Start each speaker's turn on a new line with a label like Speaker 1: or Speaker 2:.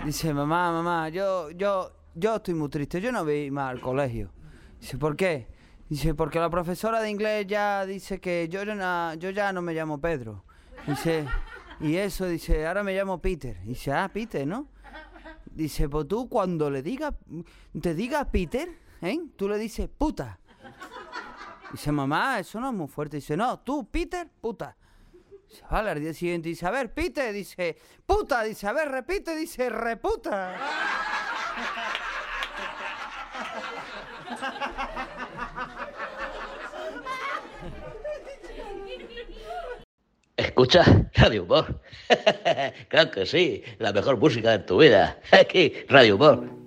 Speaker 1: Dice, mamá, yo estoy muy triste, yo no voy a ir más al colegio. Dice, ¿por qué? Dice, porque la profesora de inglés ya dice que yo ya no me llamo Pedro. Dice, y eso, dice, ahora me llamo Peter. Dice, Peter, ¿no? Dice, pues tú cuando te diga Peter, tú le dices puta. Dice, mamá, eso no es muy fuerte. Dice, no, tú, Peter, puta. Dice, vale, al día siguiente dice, a ver, Peter, dice, puta. Dice, a ver, repite, dice, reputa.
Speaker 2: Escucha Radio Humor. Claro que sí, la mejor música de tu vida. Aquí, Radio Humor.